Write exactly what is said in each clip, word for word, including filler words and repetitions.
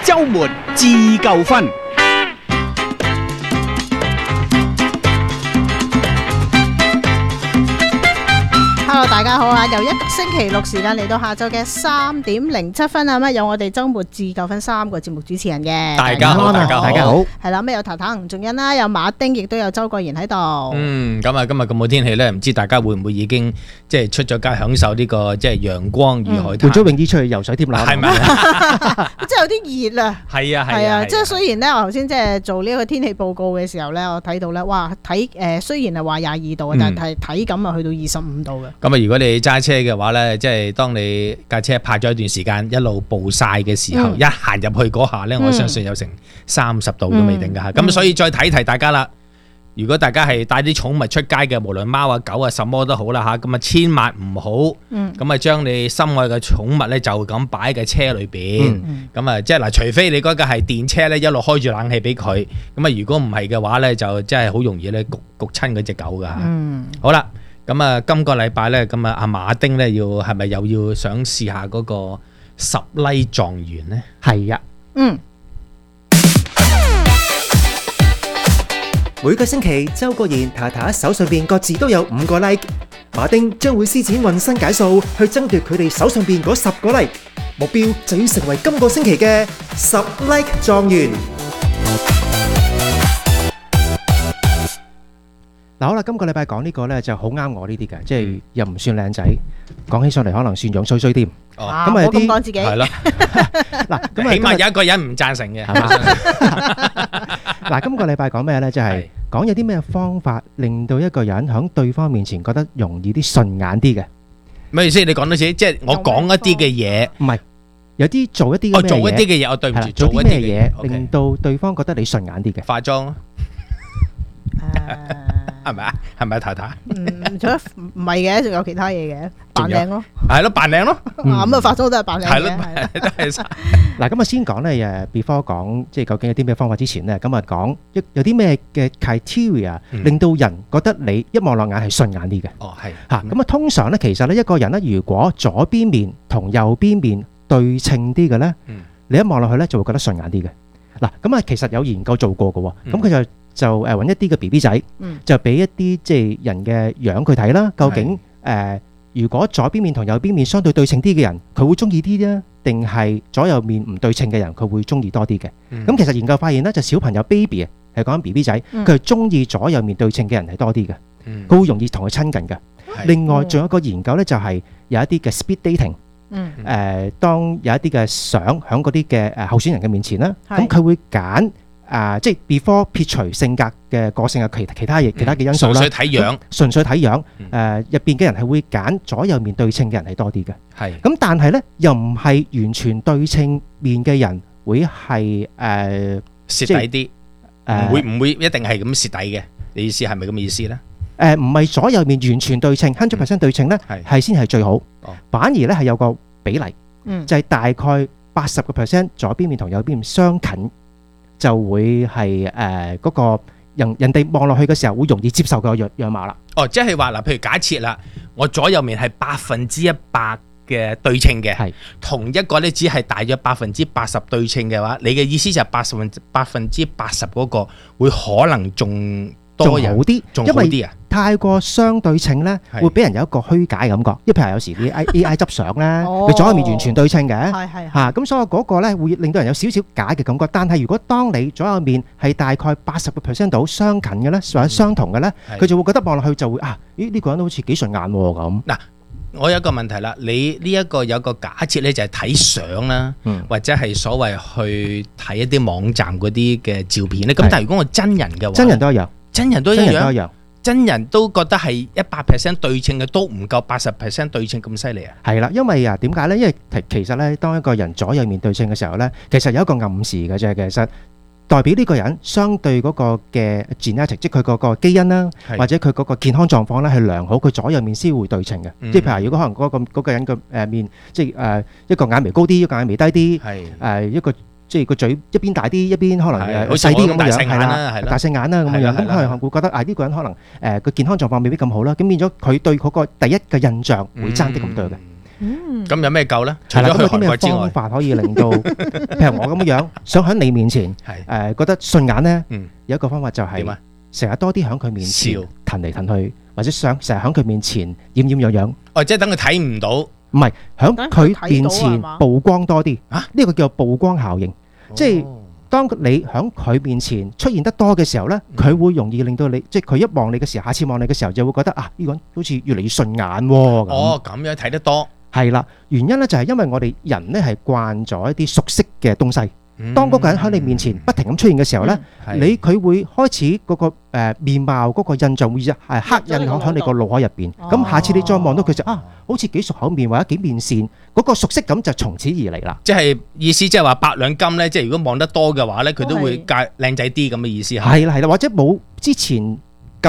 周末自夠分。 Hello， 大家好啊！由一星期六時間嚟到下晝嘅三點零七分啊，咁有我哋周末自夠分三個節目主持人嘅。 大家好，大家好，大家好。 係啦，咁有譚譚吳仲恩啦，有馬丁，亦都有周國賢喺度。 嗯，咁啊，今日咁好天氣咧，唔知大家會唔會已經即係出咗街享受呢個即係陽光與海灘， 換咗泳衣出去游水添啦， 係咪？ 即係有啲熱啊！ 係啊， 係啊，即係雖然咧，我頭先即係做呢個天氣報告嘅時候咧，我睇到咧，哇，睇誒雖然係話廿二度啊，但係體感啊去到二十五度嘅。 咁啊，如果你揸車嘅話咧，即係當你架車泊咗一段時間，一路暴曬嘅時候，嗯、一行入去嗰下咧，我相信有成三十度都未定㗎嚇。咁、嗯、所以再提提大家啦，如果大家係帶啲寵物出街嘅，無論貓啊狗啊什麼都好啦嚇，咁啊千萬唔好，咁啊將你心愛嘅寵物咧就咁擺喺車裏邊，咁啊即係嗱，除非你嗰架係電車咧，一路開住冷氣俾佢，咁啊如果唔係嘅話咧，就真係好容易咧焗焗親嗰隻狗㗎嚇。嗯、好啦。咁啊，今個禮拜咧，咁啊，阿馬丁咧，要係咪又要想試下嗰個十例狀元咧？ 係啊， 嗯。 每個星期，周國賢、塔塔手上邊各自都有五個 like， 馬丁將會施展渾身解數去爭奪佢哋手上邊嗰十個 like， 目標就要成為今個星期嘅十 like 狀元。 嗱好啦，今個禮拜講呢個咧就好啱我呢啲嘅，即係又唔算靚仔，講起上嚟可能算樣衰衰添。 哦， 咁啊啲講自己係咯。嗱，咁起碼有一個人唔贊成嘅。 嗱，今個禮拜講咩咧？就係講有啲咩方法令到一個人喺對方面前覺得容易啲順眼啲嘅。 咩意思？你講多次，即係我講一啲嘅嘢， 唔係有啲做一啲嘅嘢。 我做一啲嘅嘢，我對唔住， 做啲咩嘢令到對方覺得你順眼啲嘅？ 化妝咯。係咪啊？係咪啊？太太？ 嗯，除咗唔係嘅，仲有其他嘢嘅，扮靚咯。 係咯，扮靚咯。 咁啊，化妝都係扮靚嘅。 係咯，都係晒。 嗱，咁啊，先講咧誒，before 講即係究竟有啲咩方法之前咧，咁啊講一有啲咩嘅 criteria 令到人覺得你一望落眼係順眼啲嘅。 哦，係。 嚇，咁啊，通常咧，其實咧一個人咧，如果左邊面同右邊面對稱啲嘅咧，你一望落去咧就會覺得順眼啲嘅。嗱，咁啊，其實有研究做過嘅喎，咁佢就。就誒揾一啲嘅 B B 仔，嗯、就俾一啲即係人嘅樣佢睇啦。究竟誒、呃，如果左邊面同右邊面相對對稱啲嘅人，佢會中意啲咧，定係左右面唔對稱嘅人，佢會中意多啲嘅？咁、嗯、其實研究發現咧，就小朋友 baby 啊，係講緊 B B 仔，佢係中意左右面對稱嘅人係多啲嘅，佢、嗯、會容易同佢親近嘅。嗯、另外仲有一個研究咧，就係有一啲嘅 speed dating，誒、嗯呃，當有一啲嘅相喺嗰啲嘅誒候選人嘅面前啦，咁佢、嗯、會揀。啊，即係 before 撇除性格嘅個性嘅其其他嘢，其他嘅因素啦， 純粹睇樣， 純粹睇樣。誒，入邊嘅人係會揀左右面對稱嘅人係多啲嘅。係。咁但係咧，又唔係完全對稱面嘅人會係誒蝕底啲。誒，會唔會一定係咁蝕底嘅？你意思係咪咁嘅意思咧？誒， 唔係左右面完全對稱，hundred percent對稱咧，係先係最好。反而咧係有個比例，就係大概八十個 percent 左邊面同右邊面相近。就會係誒嗰個人人哋望落去嘅時候會容易接受個樣樣貌啦。 哦，即係話嗱，譬如假設啦，我左右面係百分之一百嘅對稱嘅，係同一個咧只係大約百分之八十對稱嘅話，你嘅意思就係八十分百分之八十嗰個會可能仲多人好啲， 仲好啲啊！ 太過相對稱咧，會俾人有一個虛假感覺。因為譬如有時啲 A I 執相咧，佢左右面完全對稱嘅，嚇咁所以嗰個咧會令到人有少少假嘅感覺。但係如果當你左右面係大概八十個 percent 度相近嘅咧，或者相同嘅咧，佢就會覺得望落去就會啊，咦呢個人都好似幾順眼喎咁。嗱， 我有一個問題啦，你呢一個有個假設咧，就係睇相啦，或者係所謂去睇一啲網站嗰啲嘅照片咧。咁但係如果我真人嘅話， 真人都一樣。 真人都一樣，真人都覺得係一百 percent 對稱嘅，都唔夠八十 percent 對稱咁犀利啊！ 係啦，因為啊點解咧？因為其實咧，當一個人左右面對稱嘅時候咧，其實有一個暗示嘅啫。其實代表呢個人相對嗰個嘅 genetic，即係佢嗰個基因啦，或者佢嗰個健康狀況咧係良好，佢左右面先會對稱嘅。即係譬如如果可能嗰個嗰個人嘅誒面，即係誒一個眼眉高啲，一個眼眉低啲，誒一個。即係個嘴一邊大啲，一邊可能誒細啲咁樣樣，係啦，大細眼啦咁樣樣，咁可能會覺得啊呢個人可能誒個健康狀況未必咁好啦，咁變咗佢對嗰個第一嘅印象會爭啲咁多嘅。 咁有咩救咧？除係啦， 咗去咁有啲咩韓國之外， 方法可以令到，譬如我咁樣想喺你面前係誒覺得順眼咧？ 嗯有一個方法就係點啊？ 成日多啲喺佢面前笑騰嚟騰去，或者想成日喺佢面前掩掩樣樣。 哦，即係等佢睇唔到。 唔係喺等佢睇到佢面前係嘛曝光多啲， 啊呢個叫曝光效應。即係哦當你喺佢面前出現得多嘅時候呢，佢會容易令到你，即係佢一望你嘅時候，下次望你嘅時候就會覺得啊，呢個人好似越嚟越順眼喎。咁哦，咁樣睇得多。 係啦，原因呢就係因為我哋人呢係慣咗一啲熟悉嘅東西。 嗯當嗰個人喺你面前不停咁出現嘅時候呢， 係你佢會開始嗰個誒面貌嗰個印象會係刻印喺喺你個腦海入邊。 哦咁下次你再望到佢就啊，好似幾熟口面或者幾面善，嗰個熟悉感就從此而嚟啦。 即係意思，即係話八兩金咧，即係如果望得多嘅話咧，佢都會介靚仔啲咁嘅意思嚇。 係啦係啦，或者冇之前咁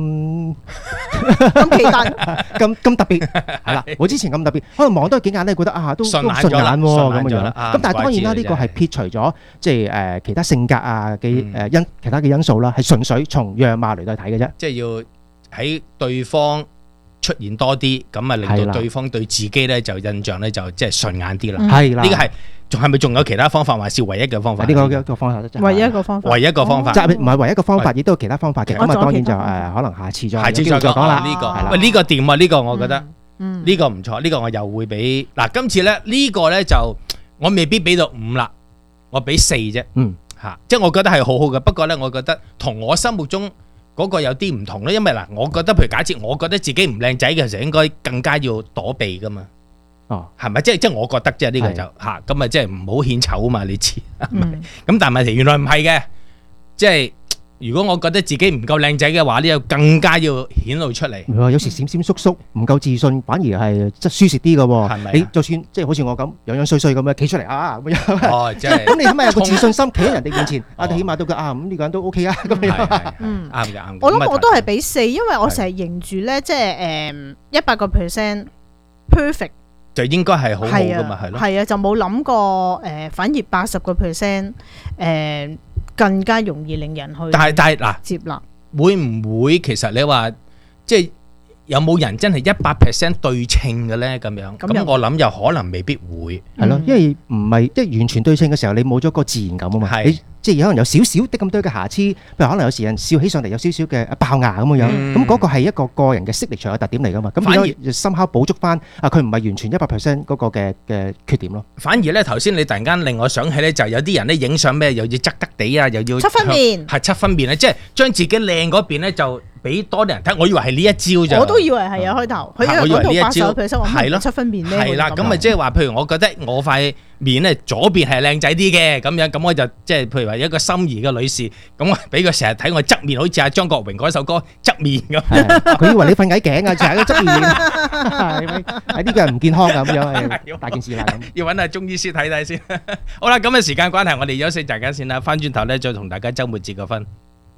咁奇特， 咁咁特別係啦，冇之前咁特別，可能望多幾眼咧，覺得啊都都順眼順咗啦眼喎順眼咁樣樣。 咗啦啊咁但係當然啦， 唔怪之呢個係撇除咗即係誒其他性格啊嘅嗯誒因其他嘅因素啦，係純粹從樣貌嚟到睇嘅啫。 即係要喺對方出現多啲，咁啊令係啦到對方對自己咧就印象咧就即係順眼啲啦。 嗯係啦， 呢個係仲係咪仲有其他方法，還是唯一嘅方法？ 呢個一個方法啫， 唯一一個方法， 唯一一個方法就係唔係唯一一個方法，亦都有其他方法嘅。咁啊， 我仲有當然就其他方法誒可能下次再下次有機會再講講啦。 呢個係啦喂呢個掂啊！呢個我覺得嗯， 呢個唔錯，呢個我又會俾嗱今次咧呢個咧就我未必俾到五啦，我俾四啫。 嗯， 嚇，即係我覺得係好好嘅。不過咧，我覺得同我心目中嗰個有啲唔同咧，因為嗱，我覺得譬如假設我覺得自己唔靚仔嘅時候，應該更加要躲避噶嘛， 哦， 係咪？即係即係我覺得即係呢個係就嚇咁啊，即係唔好獻醜啊嘛，你知。 嗯咁但係問題原來唔係嘅，即係如果我覺得自己唔夠靚仔嘅話，呢就更加要顯露出嚟。 唔係有時閃閃縮縮，唔夠自信，反而係即係輸蝕啲嘅喎。 係咪啊你就算即係好似我咁樣樣衰衰咁樣企出嚟啊咁樣。 哦，即係咁你起碼有個自信心，企喺人哋面前，啊，你起碼都覺得啊，咁呢個人都 OK 啊，咁係樣。 係嗯啱嘅啱嘅。 我咁啊諗我都係俾四，因為我成日認住咧，即係誒一百個 percent perfect 就應該係好好係噶嘛，係啊， 咯。 係啊，就冇諗過誒，反而八十個 percent 誒更加容易令人去但係但係嗱。 接納。 會唔會其實你話即係有冇人真係一百 percent 對稱嘅咧？咁樣咁又咁我諗又可能未必會。 係咯嗯， 因為唔係即係完全對稱嘅時候，你冇咗個自然感啊嘛。 係你即係可能有少少的咁多嘅瑕疵，譬如可能有時人笑起上嚟有少少嘅爆牙咁樣樣， 嗯咁嗰個係一個個人嘅識力場嘅特點嚟噶嘛。咁反而變咗深刻補足翻啊，佢唔係完全一百 percent 嗰個嘅嘅缺點咯。 反而咧頭先你突然間令我想起咧，就有啲人咧影相咩又要側側地啊，又要七分面係七分面咧，即係將自己靚嗰邊咧就俾多啲人睇。我以為係呢一招咋。 我都以為係啊，開頭佢係我以為呢一因為講到八十招 percent，我係咯諗七分面咧， 係啦，咁咪即係話，譬如我覺得我塊面咧左邊係靚仔啲嘅咁樣，咁我就即係譬如話一個心儀嘅女士，咁我俾佢成日睇我側面，好似阿張國榮嗰首歌側面咁。 係佢以為你瞓矮頸啊，就係個側面，係咪？係呢個係唔健康㗎咁樣，係大件事啦咁。 要揾阿中醫師睇睇先。好啦，咁嘅時間關係，我哋休息陣間先啦。翻轉頭咧，再同大家週末節個分。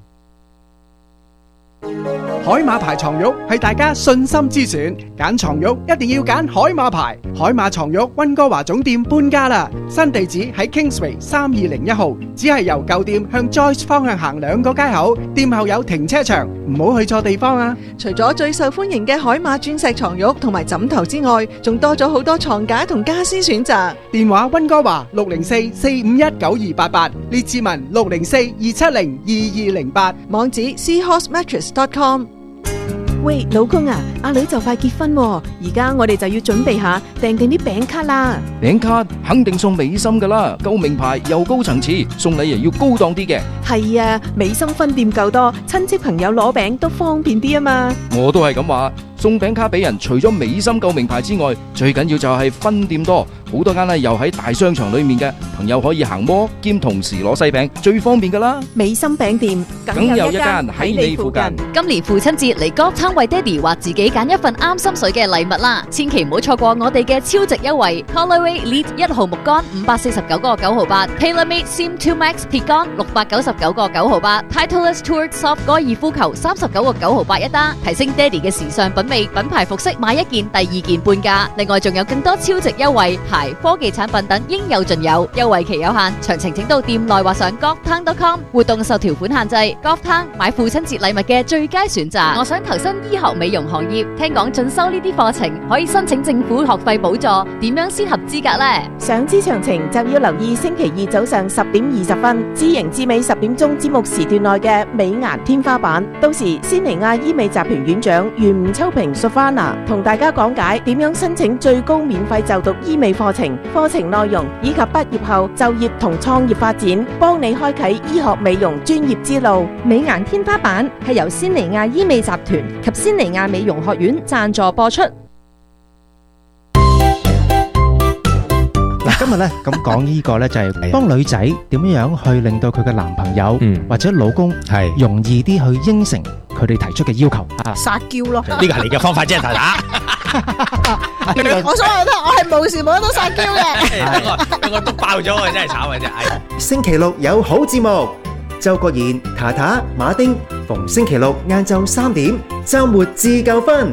海馬牌床褥係大家信心之選，揀床褥一定要揀海馬牌。海馬床褥溫哥華總店搬家啦，新地址喺 Kingsway 三二零一號，只係由舊店向 Joyce 方向行兩個街口，店後有停車場，唔好去錯地方啊！ 除咗最受歡迎嘅海馬鑽石床褥同埋枕頭之外，仲多咗好多床架同家私選擇。 電話溫哥華六零四四五一九二八八，列志文六零四二七零二二零八。 網址 seahorse mattress dot com。喂，老公啊，阿女就快結婚喎，而家我哋就要準備下訂定啲餅卡啦。 餅卡肯定送美心噶啦，夠名牌又高層次，送禮又要高檔啲嘅。 係啊，美心分店夠多，親戚朋友攞餅都方便啲啊嘛。 我都係咁話，送餅卡俾人，除咗美心夠名牌之外，最緊要就係分店多，好多間呢又喺大商場裏面嘅，朋友可以行摩兼同時攞細餅，最方便噶啦。 美心餅店梗有一間喺你附近。 今年父親節嚟歌餐為爹哋或自己揀一份啱心水嘅禮物啦，千祈唔好錯過我哋嘅超值優惠 Colorway Elite 一號木杆五百四十九個九毫八 ，TaylorMade Sim Two Max 鐵杆六百九十九個九毫八 ，Titleist Tour Soft 高爾夫球三十九個九毫八一打，提升爹哋嘅時尚品味品牌服飾買一件第二件半價，另外仲有更多超值優惠，鞋、科技產品等應有盡有，優惠期有限，詳情請到店內或上 golftown dot com。活動受條款限制 ，Golftown 買父親節禮物嘅最佳選擇。我想投身醫學美容行業，聽講進修呢啲課程可以申請政府學費補助，點樣先合資格呢？ 想知詳情就要留意星期二早上十點二十分，知型知美十點鐘節目時段內嘅美顏天花板。到時仙尼亞醫美集團院長袁吳秋平 Sofana 同大家講解點樣申請最高免費就讀醫美課程、課程內容以及畢業後就業同創業發展，幫你開啟醫學美容專業之路。 美顏天花板係由仙尼亞醫美集團及仙尼亞美容學院贊助播出。 嗱，今日咧咁講呢個咧就係幫女仔點樣去令到佢嘅男朋友或者老公係容易啲去應承佢哋提出嘅要求啊， 撒嬌咯， 呢個係你嘅方法啫，太太。 我所謂咧，我係無時無刻都撒嬌嘅。 我我都爆咗啊！真係慘啊！真係。 星期六有好節目，周國賢、塔塔、馬丁，逢星期六晏晝三點，週末自夠分。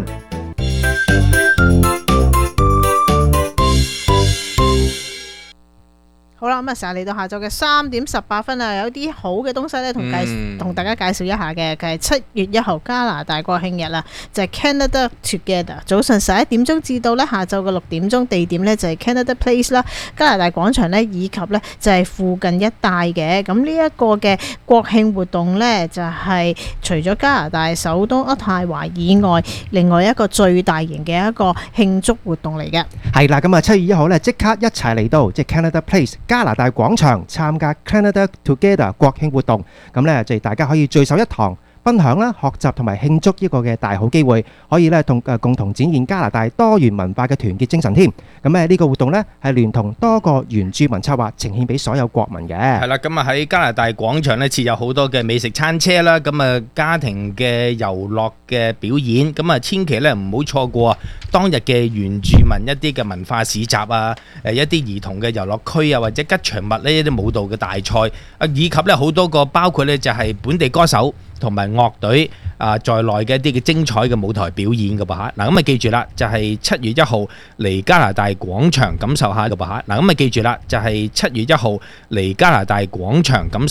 好啦，咁啊，成日嚟到下晝嘅三點十八分啊，有啲好嘅東西咧，同介同大家介紹一下嘅，佢係七月一號加拿大國慶日啦，就係 Canada Together， 早上十一點鐘至到咧下晝嘅六點鐘，地點咧就係 Canada Place 啦，加拿大廣場咧，以及咧就係附近一帶嘅。咁呢一個嘅國慶活動咧，就係除咗加拿大首都渥太華以外，另外一個最大型嘅一個慶祝活動嚟嘅。 係啦，咁啊七月一號咧即刻一齊嚟到即係 Canada Place。加拿大廣場參加 Canada Together 國慶活動，咁咧就大家可以聚首一堂，分享啦、學習同埋慶祝呢個嘅大好機會，可以咧同誒共同展現加拿大多元文化嘅團結精神添。咁咧呢個活動咧係聯同多個原住民策劃，呈獻俾所有國民嘅。 係啦，咁啊喺加拿大廣場咧設有好多嘅美食餐車啦，咁啊家庭嘅遊樂嘅表演，咁啊千祈咧唔好錯過啊當日嘅原住民一啲嘅文化市集啊，誒一啲兒童嘅遊樂區啊，或者吉祥物呢一啲舞蹈嘅大賽啊，以及咧好多個包括咧就係本地歌手同埋樂隊啊在內嘅一啲嘅精彩嘅舞台表演嘅噃嚇。嗱咁啊記住啦，就係七月一號嚟加拿大廣場感受下嘅噃嚇。嗱咁啊記住啦，就係七月一號嚟加拿大廣場感受。